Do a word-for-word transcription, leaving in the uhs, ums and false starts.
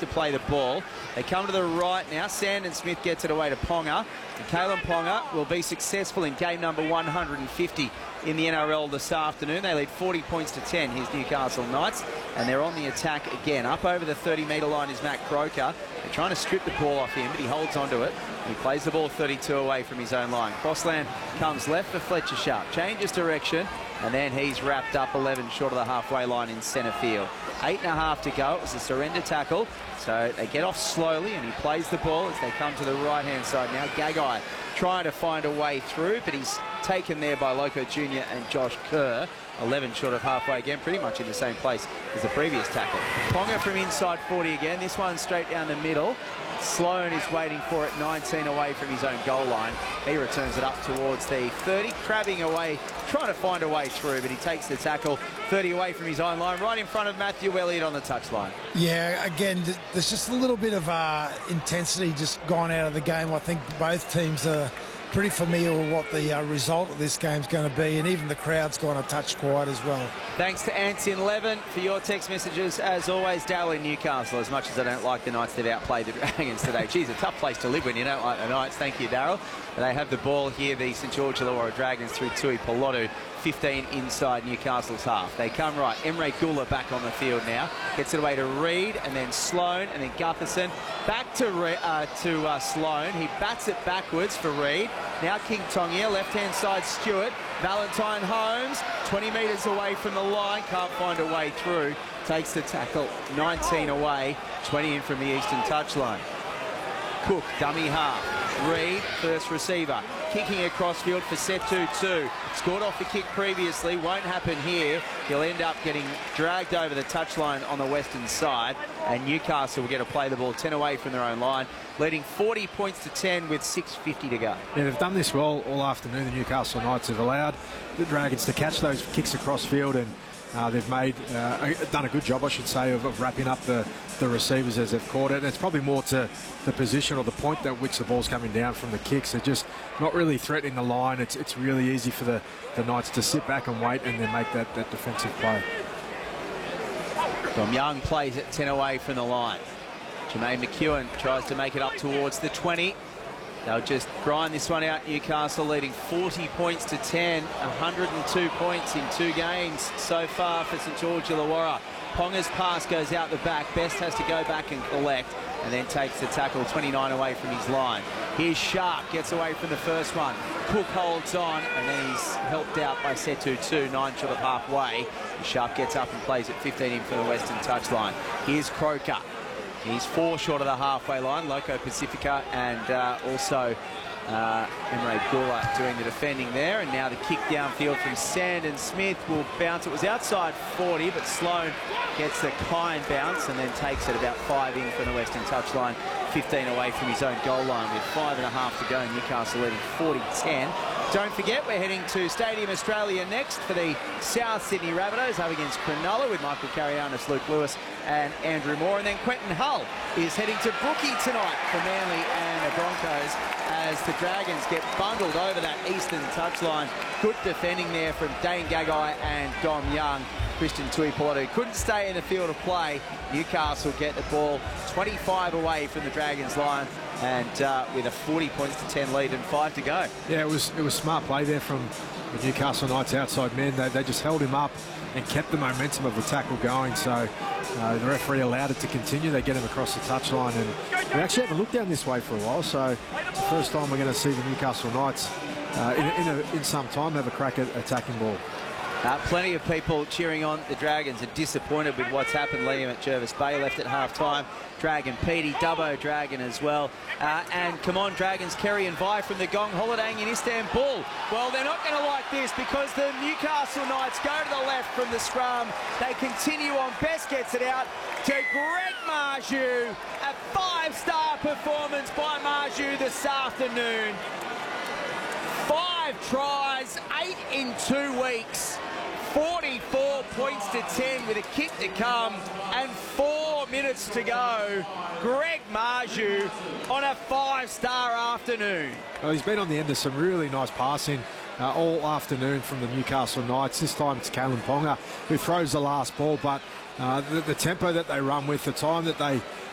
to play the ball. They come to the right now. Sandon Smith gets it away to Ponga. And Kalen Ponga will be successful in game number one hundred fifty in the N R L this afternoon. They lead forty points to ten, here's Newcastle Knights, and they're on the attack again. Up over the thirty metre line is Matt Croker. They're trying to strip the ball off him, but he holds onto it. He plays the ball thirty-two away from his own line. Crossland comes left for Fletcher Sharp, changes direction, and then he's wrapped up eleven short of the halfway line in centre field. Eight and a half to go. It was a surrender tackle, so they get off slowly, and he plays the ball as they come to the right-hand side now. Gagai trying to find a way through, but he's taken there by Loco Junior and Josh Kerr. eleven short of halfway again, pretty much in the same place as the previous tackle. Ponga from inside forty again. This one straight down the middle. Sloan is waiting for it, nineteen away from his own goal line. He returns it up towards the thirty, crabbing away, trying to find a way through, but he takes the tackle thirty away from his own line, right in front of Matthew Elliott on the touchline. Yeah, again, there's just a little bit of uh, intensity just gone out of the game. I think both teams are pretty familiar with what the uh, result of this game's going to be, and even the crowd's gone a touch quiet as well. Thanks to Ants in Levin for your text messages. As always, Dale in Newcastle. As much as I don't like the Knights, they've outplayed the Dragons today. Geez, a tough place to live when you don't like the Knights. Thank you, Daryl. They have the ball here, the St George Illawarra Dragons, through Tui Polotu. fifteen inside Newcastle's half. They come right. Emre Gula back on the field now. Gets it away to Reid, and then Sloan, and then Gutherson. Back to Re uh, to uh, Sloan. He bats it backwards for Reid. Now King Tongia, left-hand side Stewart. Valentine Holmes, twenty metres away from the line. Can't find a way through. Takes the tackle, nineteen away. twenty in from the eastern touchline. Cook, dummy half. Reid, first receiver. Kicking across field for Setu two. Scored off the kick previously, won't happen here. He'll end up getting dragged over the touchline on the western side, and Newcastle will get to play the ball ten away from their own line, leading forty points to ten with six fifty to go. Yeah, they've done this well all afternoon. The Newcastle Knights have allowed the Dragons to catch those kicks across field, and Uh, they've made uh, done a good job, I should say, of, of wrapping up the, the receivers as they've caught it. And it's probably more to the position or the point at which the ball's coming down from the kicks. They're just not really threatening the line. It's, it's really easy for the, the Knights to sit back and wait and then make that, that defensive play. Dom Young plays it ten away from the line. Jermaine McEwen tries to make it up towards the twenty. They'll just grind this one out. Newcastle leading forty points to ten, one hundred two points in two games so far for St George Illawarra. Ponga's pass goes out the back. Best has to go back and collect, and then takes the tackle twenty-nine away from his line. Here's Sharp, gets away from the first one. Cook holds on, and then he's helped out by Setu two, nine short of halfway. Sharp gets up and plays at fifteen in for the western touchline. Here's Croker. He's four short of the halfway line. Loco Pacifica and uh, also uh, Emre Gula doing the defending there. And now the kick downfield from Sandon Smith will bounce. It was outside forty, but Sloan gets the kind bounce and then takes it about five in from the western touchline, fifteen away from his own goal line with five and a half to go. Newcastle leading forty ten. Don't forget, we're heading to Stadium Australia next for the South Sydney Rabbitohs up against Cronulla with Michael Carianis, Luke Lewis and Andrew Moore. And then Quentin Hull is heading to Brookie tonight for Manly and the Broncos as the Dragons get bundled over that eastern touchline. Good defending there from Dane Gagai and Dom Young. Christian Tuipulotu couldn't stay in the field of play. Newcastle get the ball twenty-five away from the Dragons line, and uh, with a forty points to ten lead and five to go. Yeah, it was it was smart play there from the Newcastle Knights outside men. They, they just held him up and kept the momentum of the tackle going. So uh, the referee allowed it to continue. They get him across the touchline, and we actually haven't looked down this way for a while. So it's the first time we're going to see the Newcastle Knights uh, in, in, a, in some time have a crack at attacking ball. Uh, plenty of people cheering on the Dragons are disappointed with what's happened. Liam at Jervis Bay left at half-time. Dragon Petey, Dubbo Dragon as well. Uh, and come on, Dragons, Kerry and Vi from the Gong holidaying in Istanbul. Well, they're not going to like this because the Newcastle Knights go to the left from the scrum. They continue on. Best gets it out to Greg Marju. A five-star performance by Marju this afternoon. Five tries, eight in two weeks. forty-four points to ten with a kick to come and four minutes to go. Greg Marju on a five-star afternoon. Well, he's been on the end of some really nice passing uh, all afternoon from the Newcastle Knights. This time it's Kalen Ponga who throws the last ball, but uh, the, the tempo that they run with, the time that they